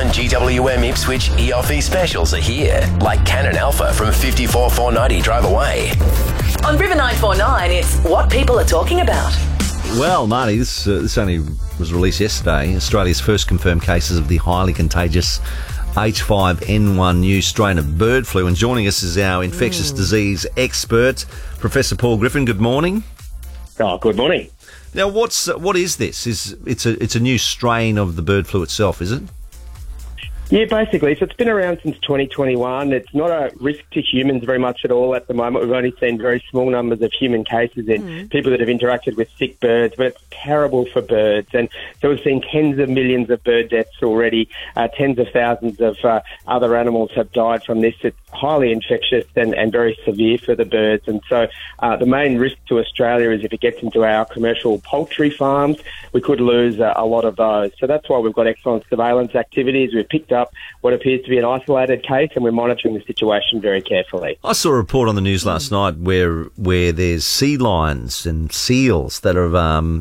and GWM Ipswich EOFE specials are here, like Canon Alpha from 54,490 drive away. On River 949, it's what people are talking about. Well, Marty, this only was released yesterday. Australia's first confirmed cases of the highly contagious H5N1 new strain of bird flu. And joining us is our infectious disease expert, Professor Paul Griffin. Good morning. Oh, good morning. Now, what is this? It's a new strain of the bird flu itself, is it? Yeah, basically. So it's been around since 2021. It's not a risk to humans very much at all at the moment. We've only seen very small numbers of human cases in people that have interacted with sick birds, but it's terrible for birds. And so we've seen tens of millions of bird deaths already. Tens of thousands of other animals have died from this. It's highly infectious and very severe for the birds. And so the main risk to Australia is if it gets into our commercial poultry farms, we could lose a lot of those. So that's why we've got excellent surveillance activities. We've picked up what appears to be an isolated case, and we're monitoring the situation very carefully. I saw a report on the news last night where there's sea lions and seals that have,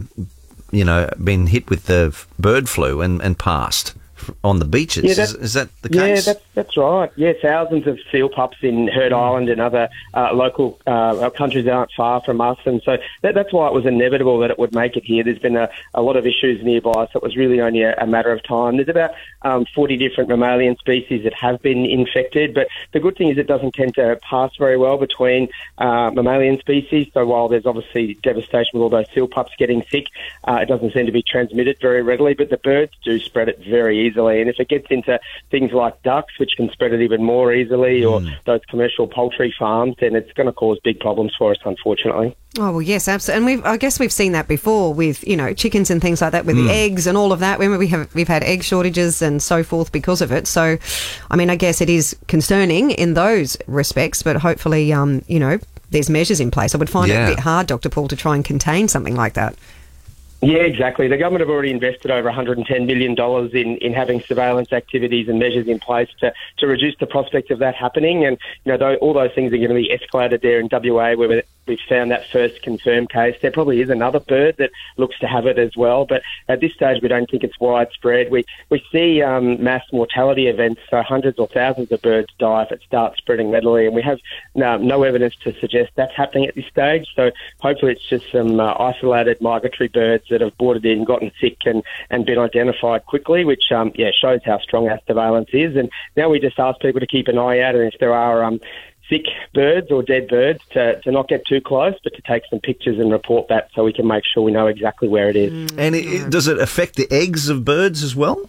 been hit with the bird flu and passed on the beaches. Yeah, is that the case? Yeah, that's right. Yeah, thousands of seal pups in Heard Island and other local countries that aren't far from us. And so that's why it was inevitable that it would make it here. There's been a lot of issues nearby, so it was really only a matter of time. There's about 40 different mammalian species that have been infected, but the good thing is it doesn't tend to pass very well between mammalian species. So while there's obviously devastation with all those seal pups getting sick, it doesn't seem to be transmitted very readily, but the birds do spread it very easily. And if it gets into things like ducks, which can spread it even more easily, or those commercial poultry farms, then it's going to cause big problems for us, unfortunately. Oh, well, yes, absolutely. And I guess we've seen that before with, chickens and things like that, with the eggs and all of that. Remember, we've had egg shortages and so forth because of it. So, I guess it is concerning in those respects, but hopefully, there's measures in place. I would find it a bit hard, Dr. Paul, to try and contain something like that. Yeah, exactly. The government have already invested over $110 million in having surveillance activities and measures in place to reduce the prospect of that happening. And, all those things are going to be escalated there in WA where we've found that first confirmed case. There probably is another bird that looks to have it as well. But at this stage, we don't think it's widespread. We see mass mortality events, so hundreds or thousands of birds die if it starts spreading readily. And we have no evidence to suggest that's happening at this stage. So hopefully it's just some isolated migratory birds that have boarded in, gotten sick and been identified quickly, which shows how strong our surveillance is. And now we just ask people to keep an eye out, and if there are sick birds or dead birds, to not get too close, but to take some pictures and report that so we can make sure we know exactly where it is. And does it affect the eggs of birds as well?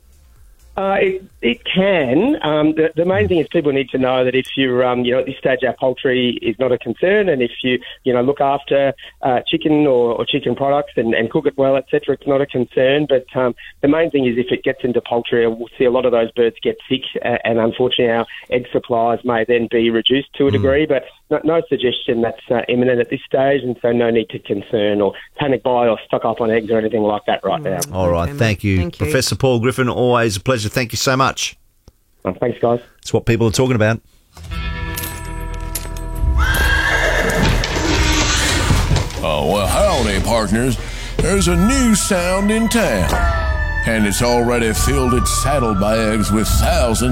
It can. The main thing is people need to know that if you're, at this stage, our poultry is not a concern, and if you, look after chicken or chicken products and cook it well, etc., it's not a concern. But the main thing is if it gets into poultry, we'll see a lot of those birds get sick, and unfortunately our egg supplies may then be reduced to a degree, but no suggestion that's imminent at this stage, and so no need to concern or panic buy or stock up on eggs or anything like that right now. All right, thank you. Professor Paul Griffin, always a pleasure. Thank you so much. Thanks, guys. It's what people are talking about. Oh, well, howdy, partners. There's a new sound in town, and it's already filled its saddlebags with thousands